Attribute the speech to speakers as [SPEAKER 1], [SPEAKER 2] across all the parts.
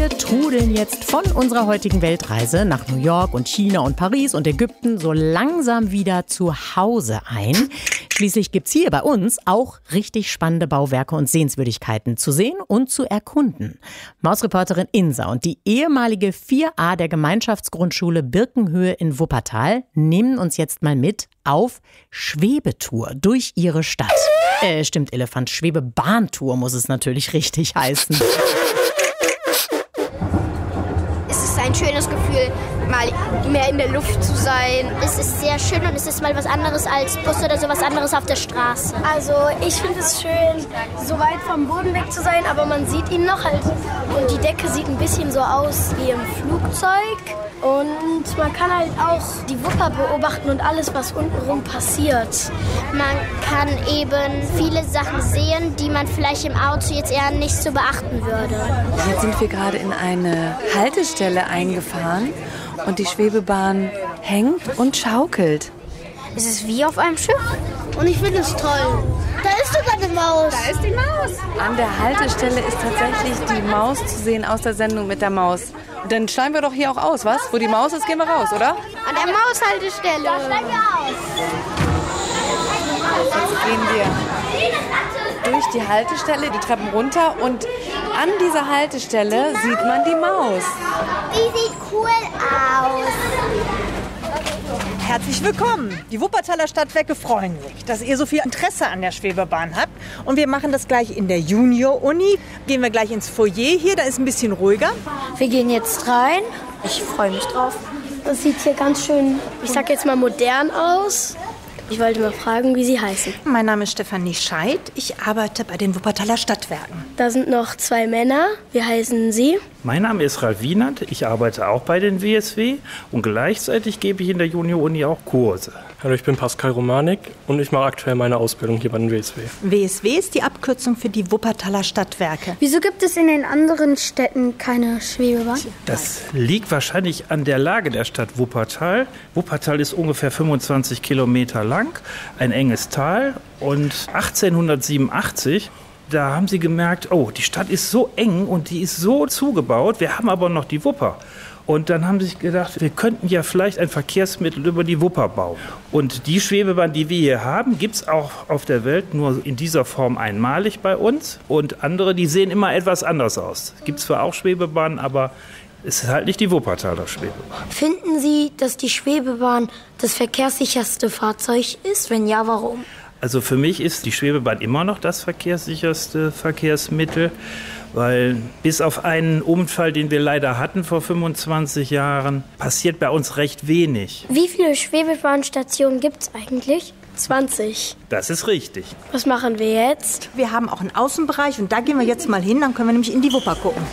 [SPEAKER 1] Wir trudeln jetzt von unserer heutigen Weltreise nach New York und China und Paris und Ägypten so langsam wieder zu Hause ein. Schließlich gibt's hier bei uns auch richtig spannende Bauwerke und Sehenswürdigkeiten zu sehen und zu erkunden. Mausreporterin Insa und die ehemalige 4a der Gemeinschaftsgrundschule Birkenhöhe in Wuppertal nehmen uns jetzt mal mit auf Schwebetour durch ihre Stadt. Stimmt, Elefant, Schwebebahntour muss es natürlich richtig heißen.
[SPEAKER 2] Es ist ein schönes Gefühl, mal mehr in der Luft zu sein. Es ist sehr schön und es ist mal was anderes als Bus oder so was anderes auf der Straße.
[SPEAKER 3] Also ich finde es schön, so weit vom Boden weg zu sein, aber man sieht ihn noch halt. Und die Decke sieht ein bisschen so aus wie im Flugzeug. Und man kann halt auch die Wupper beobachten und alles, was untenrum passiert.
[SPEAKER 2] Man kann eben viele Sachen sehen, die man vielleicht im Auto jetzt eher nicht so beachten würde.
[SPEAKER 4] Jetzt sind wir gerade in eine Haltestelle eingefahren und die Schwebebahn hängt und schaukelt.
[SPEAKER 2] Es ist wie auf einem Schiff. Und ich finde es toll. Da ist sogar eine Maus.
[SPEAKER 4] Da ist die Maus. An der Haltestelle ist tatsächlich die Maus zu sehen aus der Sendung mit der Maus. Dann steigen wir doch hier auch aus, was? Wo die Maus ist, gehen wir raus, oder?
[SPEAKER 2] An der Maushaltestelle. Da steigen wir aus.
[SPEAKER 4] Jetzt gehen wir durch die Haltestelle, die Treppen runter und an dieser Haltestelle sieht man die Maus.
[SPEAKER 2] Die sieht cool aus.
[SPEAKER 5] Herzlich willkommen. Die Wuppertaler Stadtwerke freuen sich, dass ihr so viel Interesse an der Schwebebahn habt. Und wir machen das gleich in der Junior-Uni. Gehen wir gleich ins Foyer hier, da ist ein bisschen ruhiger.
[SPEAKER 3] Wir gehen jetzt rein. Ich freue mich drauf. Das sieht hier ganz schön, ich sag jetzt mal modern aus. Ich wollte mal fragen, wie Sie heißen.
[SPEAKER 5] Mein Name ist Stefanie Scheidt. Ich arbeite bei den Wuppertaler Stadtwerken.
[SPEAKER 3] Da sind noch 2 Männer. Wie heißen Sie?
[SPEAKER 6] Mein Name ist Ralf Wienert. Ich arbeite auch bei den WSW und gleichzeitig gebe ich in der Junior-Uni auch Kurse.
[SPEAKER 7] Hallo, ich bin Pascal Romanik und ich mache aktuell meine Ausbildung hier bei den WSW.
[SPEAKER 5] WSW ist die Abkürzung für die Wuppertaler Stadtwerke.
[SPEAKER 3] Wieso gibt es in den anderen Städten keine Schwebebahn?
[SPEAKER 6] Das liegt wahrscheinlich an der Lage der Stadt Wuppertal. Wuppertal ist ungefähr 25 Kilometer lang, ein enges Tal. Und 1887, da haben sie gemerkt, oh, die Stadt ist so eng und die ist so zugebaut, wir haben aber noch die Wupper. Und dann haben sie sich gedacht, wir könnten ja vielleicht ein Verkehrsmittel über die Wupper bauen. Und die Schwebebahn, die wir hier haben, gibt es auch auf der Welt nur in dieser Form einmalig bei uns. Und andere, die sehen immer etwas anders aus. Es gibt zwar auch Schwebebahnen, aber es ist halt nicht die Wuppertaler Schwebebahn.
[SPEAKER 3] Finden Sie, dass die Schwebebahn das verkehrssicherste Fahrzeug ist? Wenn ja, warum?
[SPEAKER 6] Also für mich ist die Schwebebahn immer noch das verkehrssicherste Verkehrsmittel, weil bis auf einen Unfall, den wir leider hatten vor 25 Jahren, passiert bei uns recht wenig.
[SPEAKER 3] Wie viele Schwebebahnstationen gibt es eigentlich? 20.
[SPEAKER 6] Das ist richtig.
[SPEAKER 3] Was machen wir jetzt?
[SPEAKER 5] Wir haben auch einen Außenbereich und da gehen wir jetzt mal hin, dann können wir nämlich in die Wupper gucken.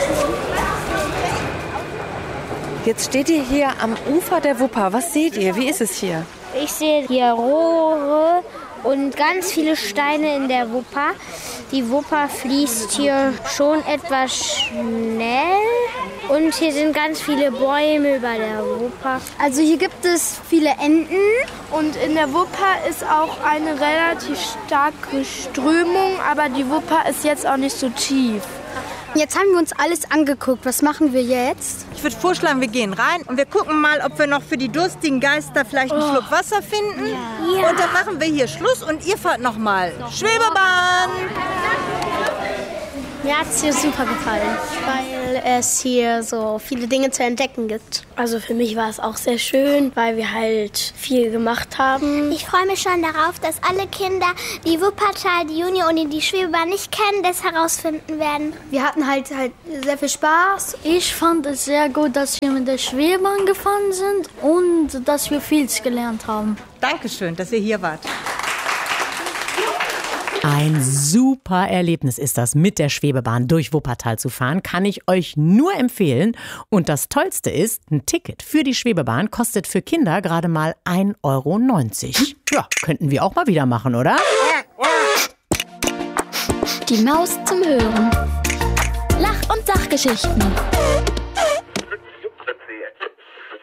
[SPEAKER 4] Jetzt steht ihr hier am Ufer der Wupper. Was seht ihr? Wie ist es hier?
[SPEAKER 2] Ich sehe hier Rohre und ganz viele Steine in der Wupper. Die Wupper fließt hier schon etwas schnell und hier sind ganz viele Bäume über der Wupper.
[SPEAKER 3] Also hier gibt es viele Enten und in der Wupper ist auch eine relativ starke Strömung, aber die Wupper ist jetzt auch nicht so tief. Jetzt haben wir uns alles angeguckt. Was machen wir jetzt?
[SPEAKER 5] Ich würde vorschlagen, wir gehen rein und wir gucken mal, ob wir noch für die durstigen Geister vielleicht einen Schluck Wasser finden. Ja. Und dann machen wir hier Schluss und ihr fahrt noch mal. Schwebebahn!
[SPEAKER 3] Mir hat es hier super gefallen, weil es hier so viele Dinge zu entdecken gibt. Also für mich war es auch sehr schön, weil wir halt viel gemacht haben.
[SPEAKER 2] Ich freue mich schon darauf, dass alle Kinder die Wuppertal, die Junior-Uni, die Schwebebahn nicht kennen, das herausfinden werden.
[SPEAKER 3] Wir hatten halt sehr viel Spaß. Ich fand es sehr gut, dass wir mit der Schwebebahn gefahren sind und dass wir viel gelernt haben.
[SPEAKER 5] Dankeschön, dass ihr hier wart.
[SPEAKER 1] Ein super Erlebnis ist das, mit der Schwebebahn durch Wuppertal zu fahren. Kann ich euch nur empfehlen. Und das Tollste ist, ein Ticket für die Schwebebahn kostet für Kinder gerade mal 1,90 €. Ja, könnten wir auch mal wieder machen, oder?
[SPEAKER 8] Die Maus zum Hören. Lach- und Sachgeschichten.